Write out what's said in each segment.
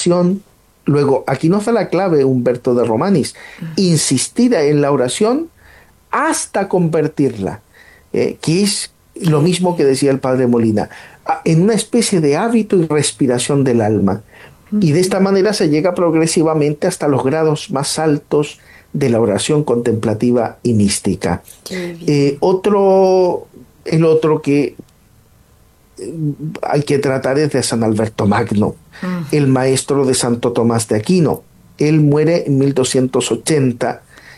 oración. Luego, aquí nos da la clave Humberto de Romanis, insistir en la oración hasta convertirla, que es lo mismo que decía el padre Molina, en una especie de hábito y respiración del alma. Y de esta manera se llega progresivamente hasta los grados más altos de la oración contemplativa y mística. El otro que hay que tratar es de San Alberto Magno, el maestro de Santo Tomás de Aquino. Él muere en 1280,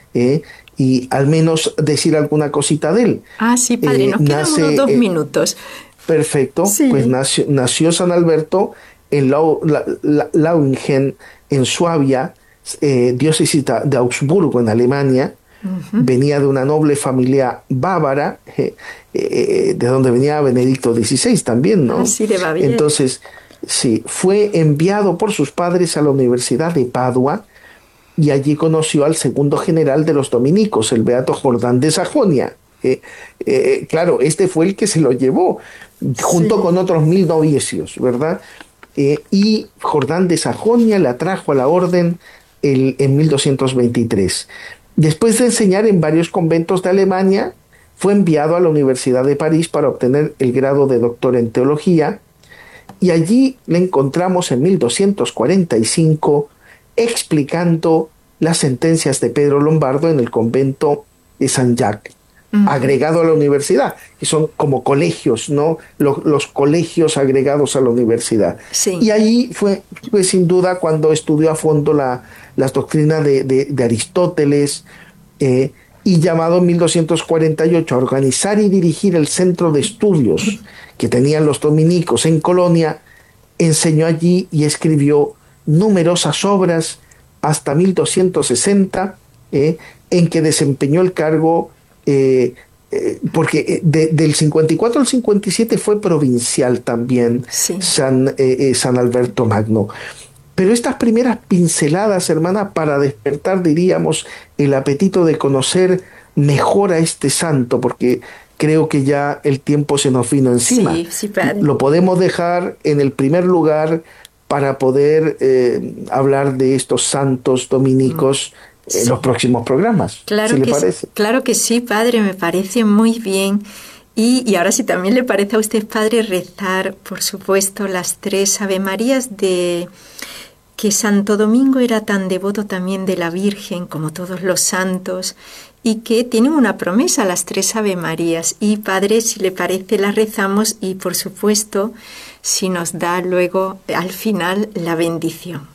y al menos decir alguna cosita de él. Sí, padre, nos quedan unos 2 minutos. Perfecto, sí. Pues nació San Alberto en Lauingen, en Suabia, diócesis de Augsburgo, en Alemania. Venía de una noble familia bávara, de donde venía Benedicto XVI también, ¿no? Sí, de Baviera. Entonces, sí, fue enviado por sus padres a la Universidad de Padua y allí conoció al segundo general de los dominicos, el beato Jordán de Sajonia. Claro, este fue el que se lo llevó, junto con otros 1000 novicios, ¿verdad? Y Jordán de Sajonia la trajo a la orden en 1223. Después de enseñar en varios conventos de Alemania, fue enviado a la Universidad de París para obtener el grado de doctor en teología, y allí le encontramos en 1245 explicando las sentencias de Pedro Lombardo en el convento de San Jacques, agregado a la universidad, que son como colegios, ¿no? Los colegios agregados a la universidad. Sí. Y ahí fue sin duda cuando estudió a fondo las doctrinas de Aristóteles, y llamado en 1248 a organizar y dirigir el centro de estudios que tenían los dominicos en Colonia, enseñó allí y escribió numerosas obras hasta 1260, en que desempeñó el cargo, porque del 54 al 57 fue provincial también, sí. San Alberto Magno. Pero estas primeras pinceladas, hermana, para despertar, diríamos, el apetito de conocer mejor a este santo, porque creo que ya el tiempo se nos vino encima. Sí, padre. Lo podemos dejar en el primer lugar para poder hablar de estos santos dominicos en los próximos programas. Claro, ¿sí le parece? Claro que sí, padre, me parece muy bien. Y ahora, si también le parece a usted, padre, rezar, por supuesto, las 3 Ave Marías de que Santo Domingo era tan devoto también de la Virgen como todos los santos, y que tienen una promesa, las 3 Ave Marías. Y padre, si le parece, las rezamos y por supuesto, si nos da luego al final la bendición.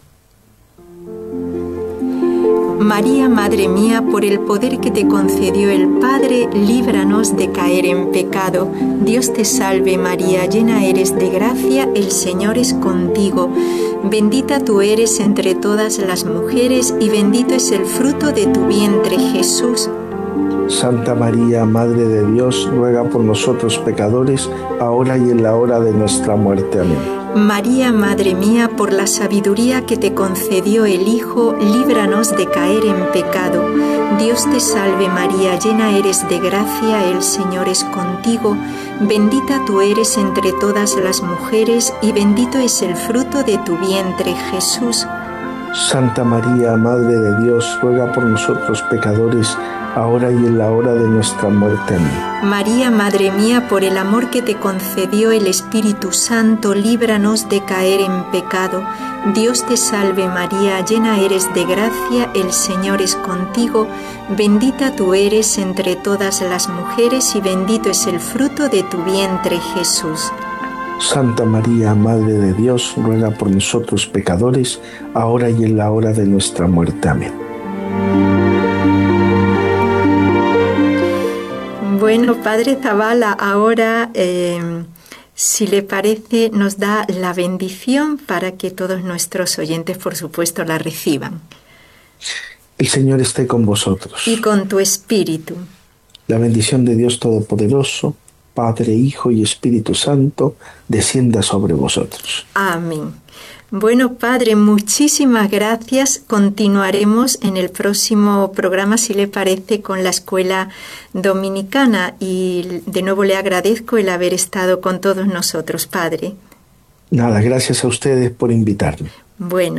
María, Madre mía, por el poder que te concedió el Padre, líbranos de caer en pecado. Dios te salve María, llena eres de gracia, el Señor es contigo. Bendita tú eres entre todas las mujeres y bendito es el fruto de tu vientre, Jesús. Santa María, Madre de Dios, ruega por nosotros pecadores, ahora y en la hora de nuestra muerte. Amén. María, Madre mía, por la sabiduría que te concedió el Hijo, líbranos de caer en pecado. Dios te salve María, llena eres de gracia, el Señor es contigo. Bendita tú eres entre todas las mujeres y bendito es el fruto de tu vientre, Jesús. Santa María, Madre de Dios, ruega por nosotros pecadores, ahora y en la hora de nuestra muerte. Amén. María, Madre mía, por el amor que te concedió el Espíritu Santo, líbranos de caer en pecado. Dios te salve María, llena eres de gracia, el Señor es contigo. Bendita tú eres entre todas las mujeres y bendito es el fruto de tu vientre, Jesús. Santa María, Madre de Dios, ruega por nosotros pecadores, ahora y en la hora de nuestra muerte. Amén. Bueno, Padre Zavala, ahora, si le parece, nos da la bendición para que todos nuestros oyentes, por supuesto, la reciban. El Señor esté con vosotros. Y con tu espíritu. La bendición de Dios Todopoderoso, Padre, Hijo y Espíritu Santo, descienda sobre vosotros. Amén. Bueno, Padre, muchísimas gracias. Continuaremos en el próximo programa, si le parece, con la Escuela Dominicana. Y de nuevo le agradezco el haber estado con todos nosotros, Padre. Nada, gracias a ustedes por invitarme. Bueno.